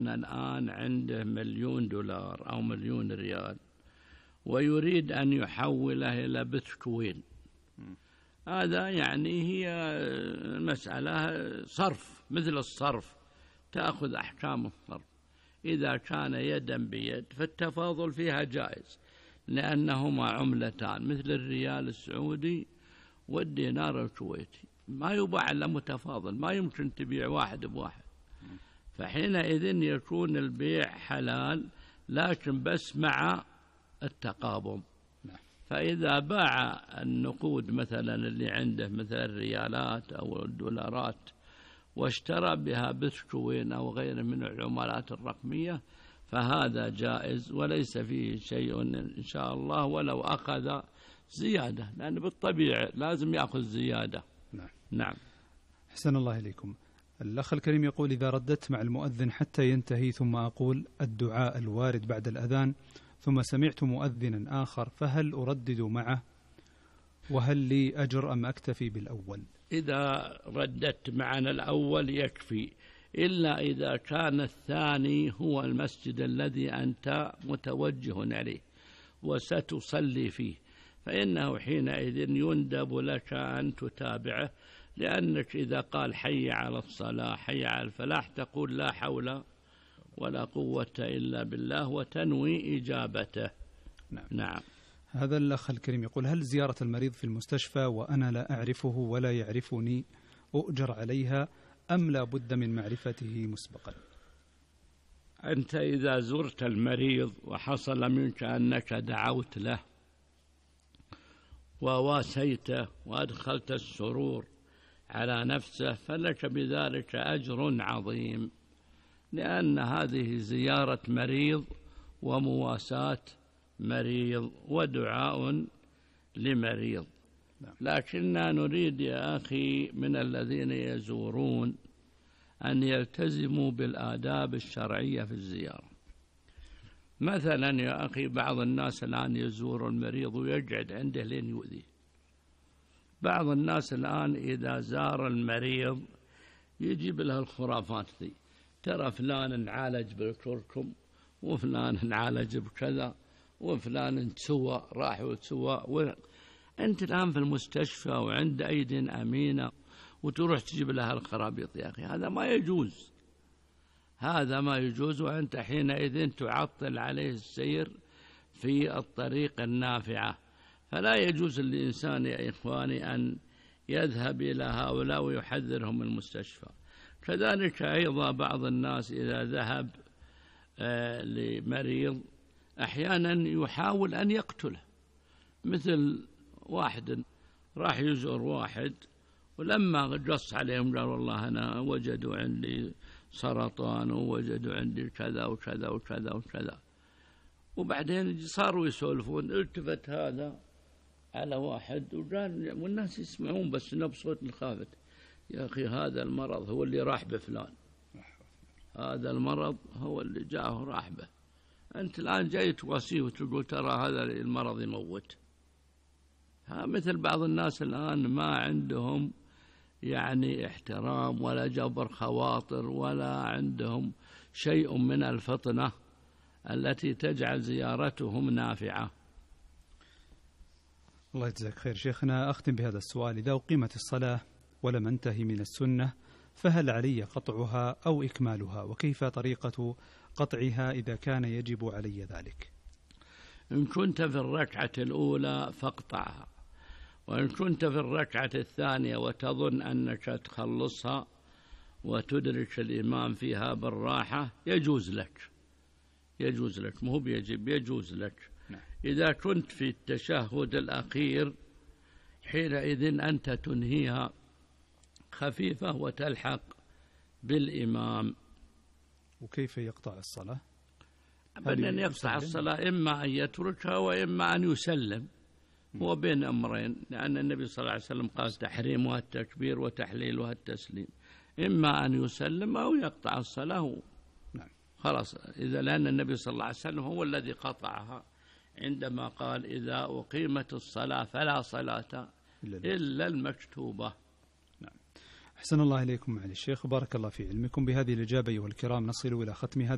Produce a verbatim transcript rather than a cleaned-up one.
الآن عنده مليون دولار أو مليون ريال ويريد أن يحوله إلى بيتكوين، هذا يعني هي مسألة صرف مثل الصرف، تأخذ أحكام الصرف. إذا كان يدا بيد فالتفاضل فيها جائز، لأنهما عملتان مثل الريال السعودي والدينار الكويتي، ما يباع إلا متفاضل، ما يمكن تبيع واحد بواحد، فحينئذ يكون البيع حلال، لكن بس مع التقابض. فإذا باع النقود مثلا اللي عنده مثل الريالات أو الدولارات واشترى بها بيتكوين أو غيره من العملات الرقمية فهذا جائز وليس فيه شيء إن شاء الله، ولو أخذ زيادة، لأن بالطبيعة لازم يأخذ زيادة. نعم. نعم. أحسن الله إليكم. الأخ الكريم يقول: إذا رددت مع المؤذن حتى ينتهي ثم أقول الدعاء الوارد بعد الأذان ثم سمعت مؤذنا آخر فهل أردد معه؟ وهل لي أجر أم أكتفي بالأول؟ إذا رددت معنا الأول يكفي، إلا إذا كان الثاني هو المسجد الذي أنت متوجه عليه وستصلي فيه، فإنه حينئذ يندب لك أن تتابعه، لأنك إذا قال حي على الصلاة حي على الفلاح تقول لا حول ولا قوة إلا بالله وتنوي إجابته. نعم. نعم. هذا الأخ الكريم يقول: هل زيارة المريض في المستشفى وأنا لا أعرفه ولا يعرفني أؤجر عليها أم لا بد من معرفته مسبقا؟ أنت إذا زرت المريض وحصل منك أنك دعوت له وواسيته وأدخلت السرور على نفسه فلك بذلك أجر عظيم، لأن هذه زيارة مريض ومواساة مريض ودعاء لمريض. لكننا نريد يا أخي من الذين يزورون أن يلتزموا بالآداب الشرعية في الزيارة. مثلا يا أخي بعض الناس الآن يزور المريض ويقعد عنده لين يؤذيه. بعض الناس الآن إذا زار المريض يجيب له الخرافات ذي، ترى فلان انعالج بالكركم وفلان انعالج بكذا وفلان تسوى راح وتسوى و... أنت الآن في المستشفى وعند أيد أمينة وتروح تجيب لها الخرابيط يا أخي، هذا ما يجوز، هذا ما يجوز، وأنت حينئذ تعطل عليه السير في الطريق النافعة. فلا يجوز للإنسان يا إخواني أن يذهب إلى هؤلاء ويحذرهم المستشفى. كذلك أيضا بعض الناس إذا ذهب آه لمريض أحيانا يحاول أن يقتله، مثل واحد راح يزور واحد ولما قص عليهم قال والله أنا وجدوا عندي سرطان ووجدوا عندي كذا وكذا وكذا وكذا، وبعدين صاروا يسولفون، التفت هذا على واحد وقال والناس يسمعون بس نبصوت الخافت، يا أخي هذا المرض هو اللي راح بفلان، هذا المرض هو اللي جاءه راح به، أنت الآن جاي تواسيه وتقول ترى هذا المرض يموت. مثل بعض الناس الآن ما عندهم يعني احترام ولا جبر خواطر ولا عندهم شيء من الفطنة التي تجعل زيارتهم نافعة. الله يجزاك خير شيخنا. أختم بهذا السؤال: إذا أقيمت الصلاة ولم أنتهي من السنة فهل علي قطعها أو إكمالها؟ وكيف طريقة قطعها إذا كان يجب علي ذلك؟ إن كنت في الركعة الأولى فاقطعها، وإن كنت في الركعة الثانية وتظن أنك تخلصها وتدرك الإمام فيها بالراحة يجوز لك، يجوز لك، مو بيجب، يجوز لك. إذا كنت في التشهد الأخير حينئذ أنت تنهيها خفيفة وتلحق بالإمام. وكيف يقطع الصلاة؟ أن يقطع الصلاة إما أن يتركها وإما أن يسلم، هو بين أمرين، لأن النبي صلى الله عليه وسلم قال تحريمها التكبير وتحليلها التسليم، إما أن يسلم أو يقطع الصلاة. نعم. خلاص، إذا لأن النبي صلى الله عليه وسلم هو الذي قطعها عندما قال إذا أقيمت الصلاة فلا صلاة إلا المكتوبة. نعم. أحسن الله إليكم معالي الشيخ، بارك الله في علمكم. بهذه الإجابة أيها الكرام نصل إلى ختم هذا